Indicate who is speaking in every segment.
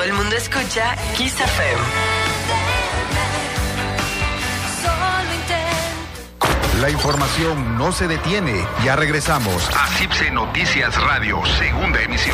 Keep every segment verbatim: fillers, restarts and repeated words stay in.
Speaker 1: el mundo escucha Kiss F M.
Speaker 2: La información no se detiene. Ya regresamos a CIPSE Noticias Radio, segunda emisión.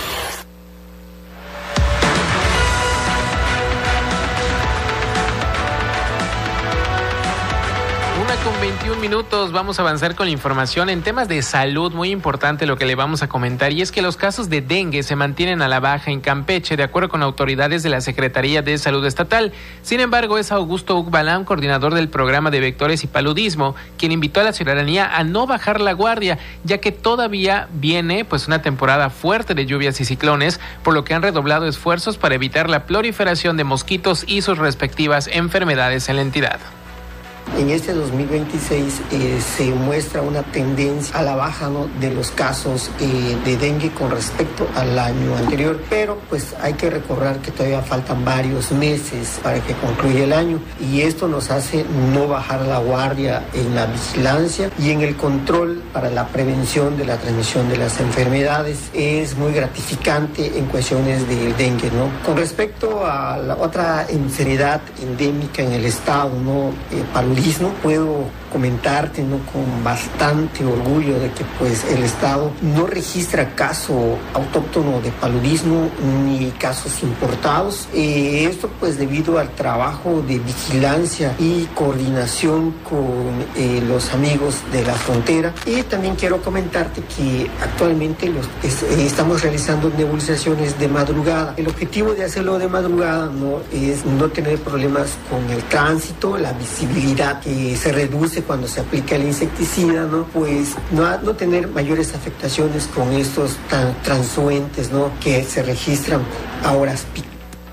Speaker 3: Con veintiún minutos vamos a avanzar con la información en temas de salud. Muy importante lo que le vamos a comentar, y es que los casos de dengue se mantienen a la baja en Campeche, de acuerdo con autoridades de la Secretaría de Salud Estatal. Sin embargo, es Augusto Ugbalam, coordinador del programa de vectores y paludismo, quien invitó a la ciudadanía a no bajar la guardia, ya que todavía viene pues una temporada fuerte de lluvias y ciclones, por lo que han redoblado esfuerzos para evitar la proliferación de mosquitos y sus respectivas enfermedades en la entidad.
Speaker 4: En este dos mil veintiséis eh, se muestra una tendencia a la baja, ¿no?, de los casos eh, de dengue con respecto al año anterior, pero pues hay que recordar que todavía faltan varios meses para que concluya el año, y esto nos hace no bajar la guardia en la vigilancia y en el control para la prevención de la transmisión de las enfermedades. Es muy gratificante en cuestiones del dengue, ¿no? Con respecto a la otra enfermedad endémica en el estado, ¿no?, eh, paludismo, puedo comentarte, ¿no?, con bastante orgullo de que pues el estado no registra caso autóctono de paludismo ni casos importados. Eh, esto pues debido al trabajo de vigilancia y coordinación con eh, los amigos de la frontera. Y también quiero comentarte que actualmente los, es, eh, estamos realizando nebulizaciones de madrugada. El objetivo de hacerlo de madrugada, ¿no?, es no tener problemas con el tránsito, la visibilidad que se reduce cuando se aplica el insecticida, ¿no? Pues no, no tener mayores afectaciones con estos tan transuentes, ¿no?, que se registran a horas pico.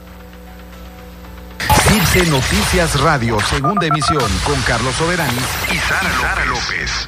Speaker 2: CIPSE Noticias Radio, segunda emisión, con Carlos Soberani y Sara, Sara López.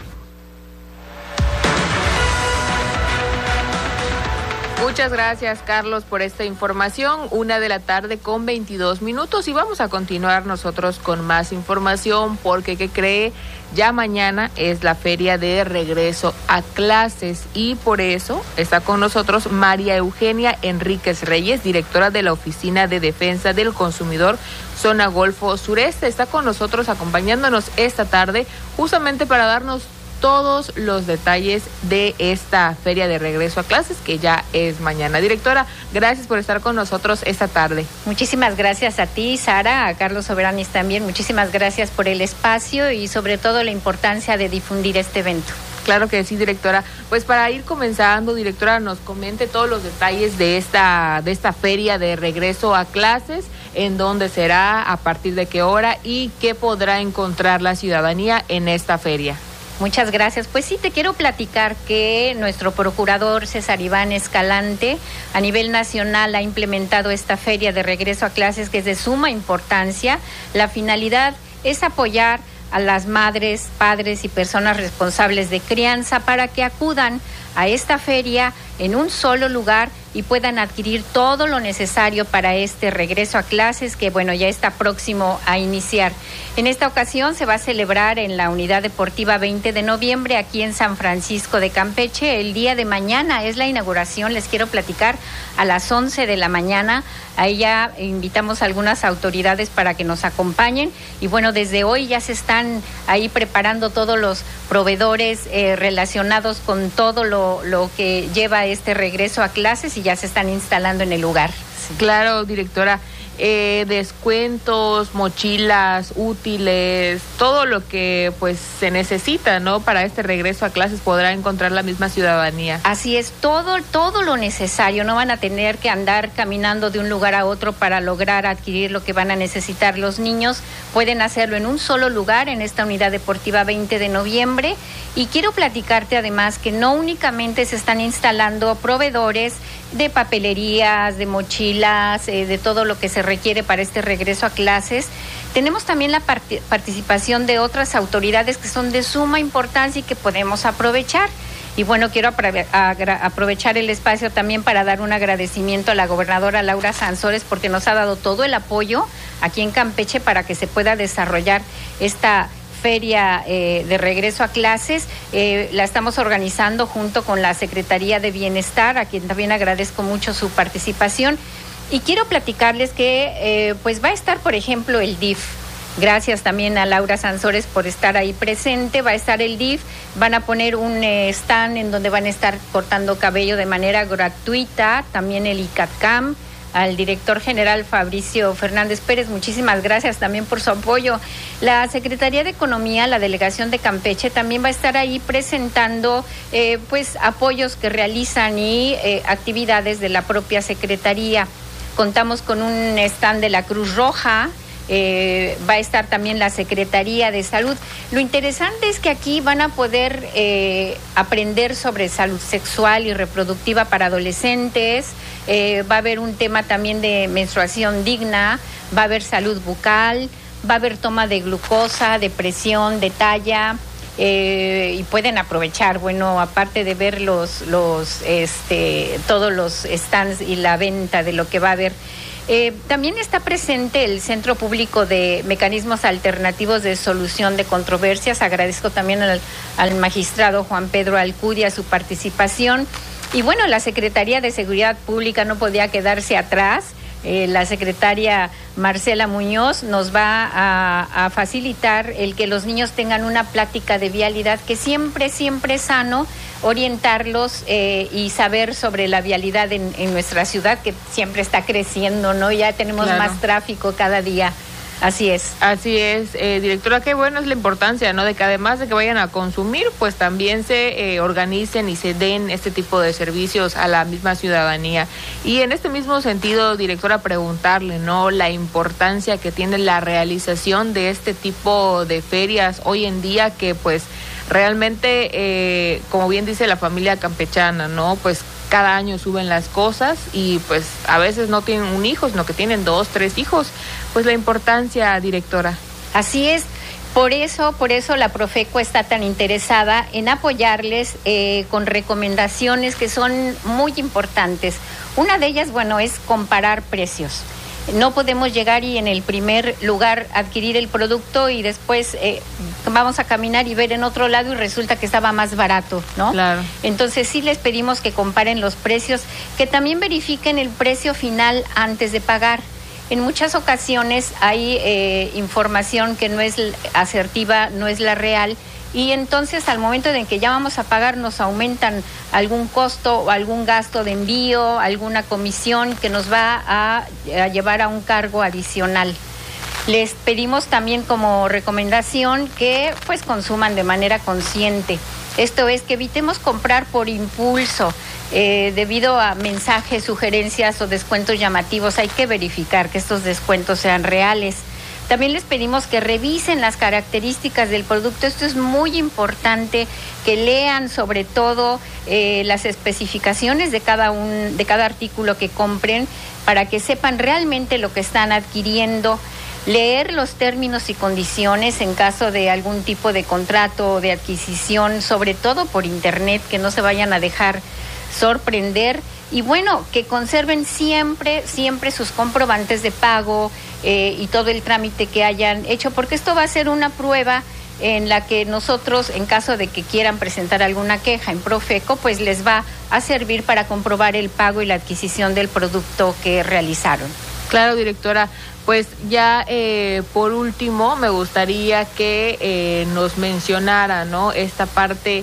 Speaker 5: Muchas gracias, Carlos, por esta información. Una de la tarde con veintidós minutos, y vamos a continuar nosotros con más información porque, ¿qué cree? Ya mañana es la feria de regreso a clases, y por eso está con nosotros María Eugenia Enríquez Reyes, directora de la Oficina de Defensa del Consumidor Zona Golfo Sureste. Está con nosotros acompañándonos esta tarde justamente para darnos todos los detalles de esta feria de regreso a clases que ya es mañana. Directora, gracias por estar con nosotros esta tarde.
Speaker 6: Muchísimas gracias a ti, Sara, a Carlos Soberanis también. Muchísimas gracias por el espacio y sobre todo la importancia de difundir este evento.
Speaker 5: Claro que sí, directora. Pues para ir comenzando, directora, nos comente todos los detalles de esta, de esta feria de regreso a clases, en dónde será, a partir de qué hora y qué podrá encontrar la ciudadanía en esta feria.
Speaker 6: Muchas gracias. Pues sí, te quiero platicar que nuestro procurador César Iván Escalante a nivel nacional ha implementado esta feria de regreso a clases, que es de suma importancia. La finalidad es apoyar a las madres, padres y personas responsables de crianza para que acudan a esta feria en un solo lugar y puedan adquirir todo lo necesario para este regreso a clases que, bueno, ya está próximo a iniciar. En esta ocasión se va a celebrar en la Unidad Deportiva veinte de noviembre aquí en San Francisco de Campeche. El día de mañana es la inauguración, les quiero platicar, a las once de la mañana. Ahí ya invitamos a algunas autoridades para que nos acompañen y, bueno, desde hoy ya se están ahí preparando todos los proveedores eh, relacionados con todo lo, lo que lleva este regreso a clases y ya se están instalando en el lugar.
Speaker 5: Sí. Claro, directora. Eh, descuentos, mochilas, útiles, todo lo que pues se necesita, ¿no?, para este regreso a clases podrá encontrar la misma ciudadanía.
Speaker 6: Así es, todo, todo lo necesario, no van a tener que andar caminando de un lugar a otro para lograr adquirir lo que van a necesitar los niños, pueden hacerlo en un solo lugar, en esta Unidad Deportiva veinte de noviembre, y quiero platicarte además que no únicamente se están instalando proveedores de papelerías, de mochilas, eh, de todo lo que se requiere para este regreso a clases. Tenemos también la part- participación de otras autoridades que son de suma importancia y que podemos aprovechar. Y bueno, quiero apro- agra- aprovechar el espacio también para dar un agradecimiento a la gobernadora Laura Sansores porque nos ha dado todo el apoyo aquí en Campeche para que se pueda desarrollar esta feria eh, de regreso a clases. Eh, la estamos organizando junto con la Secretaría de Bienestar, a quien también agradezco mucho su participación. Y quiero platicarles que eh, pues va a estar, por ejemplo, el D I F. Gracias también a Laura Sansores por estar ahí presente. Va a estar el D I F, van a poner un eh, stand en donde van a estar cortando cabello de manera gratuita, también el ICATCAM. Al director general Fabricio Fernández Pérez, muchísimas gracias también por su apoyo. La Secretaría de Economía, la Delegación de Campeche, también va a estar ahí presentando eh, pues apoyos que realizan y eh, actividades de la propia Secretaría. Contamos con un stand de la Cruz Roja. Eh, va a estar también la Secretaría de Salud. Lo interesante es que aquí van a poder eh, aprender sobre salud sexual y reproductiva para adolescentes. Eh, va a haber un tema también de menstruación digna, va a haber salud bucal, va a haber toma de glucosa, de presión, de talla. Eh, y pueden aprovechar, bueno, aparte de ver los, los, este, todos los stands y la venta de lo que va a haber. Eh, también está presente el Centro Público de Mecanismos Alternativos de Solución de Controversias. Agradezco también al, al magistrado Juan Pedro Alcudia su participación. Y bueno, la Secretaría de Seguridad Pública no podía quedarse atrás. Eh, la secretaria Marcela Muñoz nos va a, a facilitar el que los niños tengan una plática de vialidad, que siempre, siempre es sano orientarlos eh, y saber sobre la vialidad en, en nuestra ciudad, que siempre está creciendo, ¿no? Ya tenemos claro. más tráfico cada día. Así es.
Speaker 5: Así es, eh, directora, qué bueno es la importancia, ¿no? De que además de que vayan a consumir, pues también se eh, organicen y se den este tipo de servicios a la misma ciudadanía. Y en este mismo sentido, directora, preguntarle, ¿no? La importancia que tiene la realización de este tipo de ferias hoy en día, que pues realmente, eh, como bien dice la familia campechana, ¿no? Pues cada año suben las cosas y pues a veces no tienen un hijo, sino que tienen dos, tres hijos. Pues la importancia, directora.
Speaker 6: Así es. Por eso, por eso la Profeco está tan interesada en apoyarles eh, con recomendaciones que son muy importantes. Una de ellas, bueno, es comparar precios. No podemos llegar y en el primer lugar adquirir el producto y después eh, vamos a caminar y ver en otro lado y resulta que estaba más barato, ¿no?
Speaker 5: Claro.
Speaker 6: Entonces sí les pedimos que comparen los precios, que también verifiquen el precio final antes de pagar. En muchas ocasiones hay eh, información que no es asertiva, no es la real, y entonces al momento de que ya vamos a pagar nos aumentan algún costo o algún gasto de envío, alguna comisión que nos va a, a llevar a un cargo adicional. Les pedimos también como recomendación que pues consuman de manera consciente. Esto es, que evitemos comprar por impulso, eh, debido a mensajes, sugerencias o descuentos llamativos. Hay que verificar que estos descuentos sean reales. También les pedimos que revisen las características del producto. Esto es muy importante, que lean sobre todo eh, las especificaciones de cada, un, de cada artículo que compren, para que sepan realmente lo que están adquiriendo. Leer los términos y condiciones en caso de algún tipo de contrato o de adquisición, sobre todo por internet, que no se vayan a dejar sorprender. Y bueno, que conserven siempre, siempre sus comprobantes de pago eh, y todo el trámite que hayan hecho, porque esto va a ser una prueba en la que nosotros, en caso de que quieran presentar alguna queja en Profeco, pues les va a servir para comprobar el pago y la adquisición del producto que realizaron.
Speaker 5: Claro, directora. Pues ya eh, por último me gustaría que eh, nos mencionara, ¿no? Esta parte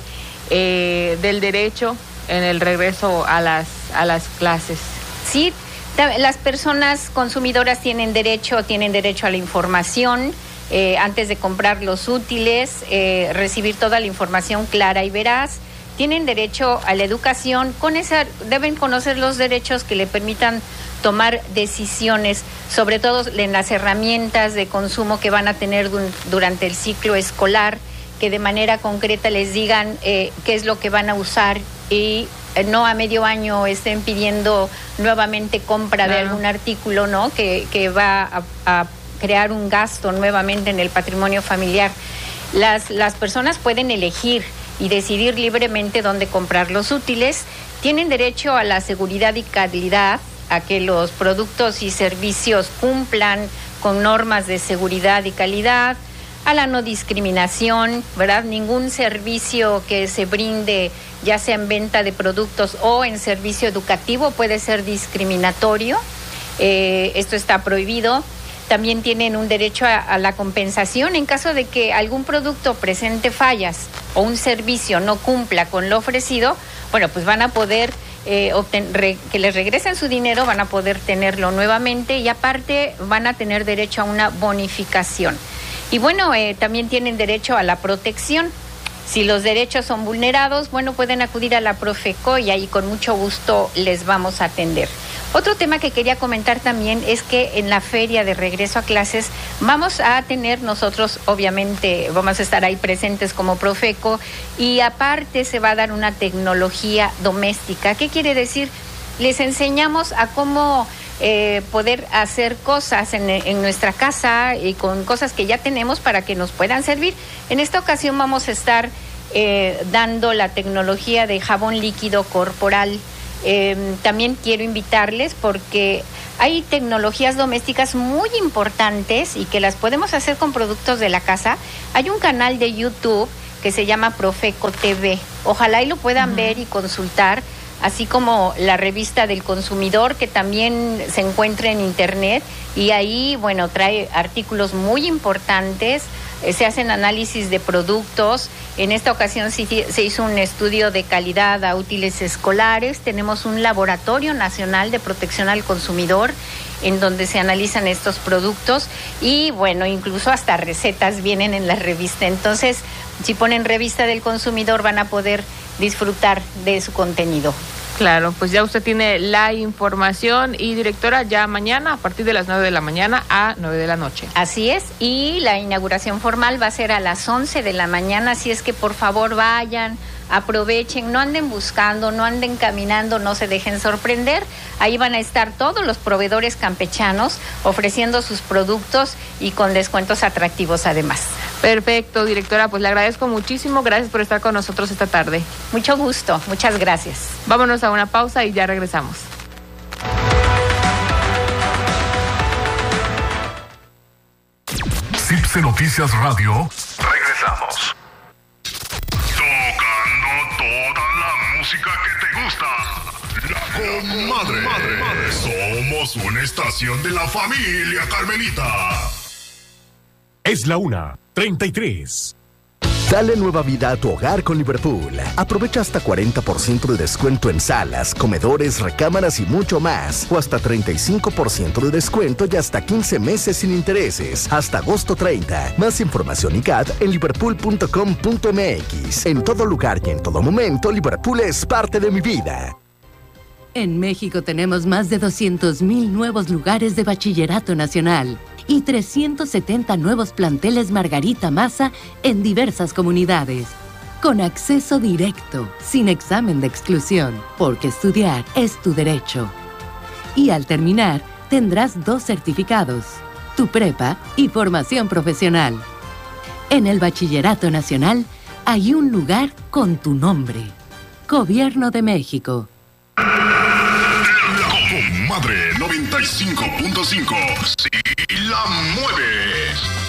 Speaker 5: eh, del derecho en el regreso a las a las clases.
Speaker 6: Sí, las personas consumidoras tienen derecho, tienen derecho a la información eh, antes de comprar los útiles, eh, recibir toda la información clara y veraz. Tienen derecho a la educación, con esa, deben conocer los derechos que le permitan tomar decisiones, sobre todo en las herramientas de consumo que van a tener durante el ciclo escolar, que de manera concreta les digan eh, qué es lo que van a usar y eh, no a medio año estén pidiendo nuevamente compra claro. de algún artículo, ¿no? Que, que va a, a crear un gasto nuevamente en el patrimonio familiar. Las, las personas pueden elegir y decidir libremente dónde comprar los útiles. Tienen derecho a la seguridad y calidad, a que los productos y servicios cumplan con normas de seguridad y calidad, a la no discriminación, ¿verdad? Ningún servicio que se brinde, ya sea en venta de productos o en servicio educativo, puede ser discriminatorio. Eh, esto está prohibido. También tienen un derecho a, a la compensación en caso de que algún producto presente fallas o un servicio no cumpla con lo ofrecido. Bueno, pues van a poder eh, obten- re- que les regresen su dinero, van a poder tenerlo nuevamente y aparte van a tener derecho a una bonificación. Y bueno, eh, también tienen derecho a la protección. Si los derechos son vulnerados, bueno, pueden acudir a la Profeco y ahí con mucho gusto les vamos a atender. Otro tema que quería comentar también es que en la feria de regreso a clases vamos a tener nosotros, obviamente, vamos a estar ahí presentes como Profeco y aparte se va a dar una tecnología doméstica. ¿Qué quiere decir? Les enseñamos a cómo eh, poder hacer cosas en, en nuestra casa y con cosas que ya tenemos para que nos puedan servir. En esta ocasión vamos a estar eh, dando la tecnología de jabón líquido corporal. Eh, también quiero invitarles porque hay tecnologías domésticas muy importantes y que las podemos hacer con productos de la casa. Hay un canal de YouTube que se llama Profeco T V. Ojalá y lo puedan uh-huh. ver y consultar, así como la revista del consumidor que también se encuentra en internet y ahí, bueno, trae artículos muy importantes, eh, se hacen análisis de productos. En esta ocasión sí, se hizo un estudio de calidad a útiles escolares, tenemos un laboratorio nacional de protección al consumidor en donde se analizan estos productos y bueno, incluso hasta recetas vienen en la revista. Entonces, si ponen revista del consumidor van a poder disfrutar de su contenido.
Speaker 5: Claro, pues ya usted tiene la información y directora, ya mañana a partir de las nueve de la mañana a nueve de la noche.
Speaker 6: Así es, y la inauguración formal va a ser a las once de la mañana, así es que por favor vayan, aprovechen, no anden buscando, no anden caminando, no se dejen sorprender. Ahí van a estar todos los proveedores campechanos ofreciendo sus productos y con descuentos atractivos además.
Speaker 5: Perfecto, directora, pues le agradezco muchísimo, gracias por estar con nosotros esta tarde.
Speaker 6: Mucho gusto, muchas gracias.
Speaker 5: Vámonos a una pausa y ya regresamos.
Speaker 2: Cipse Noticias Radio. Regresamos. Tocando toda la música que te gusta. La comadre. Madre. Somos una estación de la familia Carmelita.
Speaker 7: Es la una, treinta y tres.
Speaker 8: Dale nueva vida a tu hogar con Liverpool. Aprovecha hasta cuarenta por ciento de descuento en salas, comedores, recámaras y mucho más. O hasta treinta y cinco por ciento de descuento y hasta quince meses sin intereses. Hasta agosto treinta. Más información y C A D en liverpool punto com punto m x. En todo lugar y en todo momento, Liverpool es parte de mi vida.
Speaker 9: En México tenemos más de doscientos mil nuevos lugares de bachillerato nacional y trescientos setenta nuevos planteles Margarita Maza en diversas comunidades. Con acceso directo, sin examen de exclusión, porque estudiar es tu derecho. Y al terminar, tendrás dos certificados, tu prepa y formación profesional. En el Bachillerato Nacional hay un lugar con tu nombre. Gobierno de México.
Speaker 2: La Comadre noventa y cinco punto cinco. Si la mueves.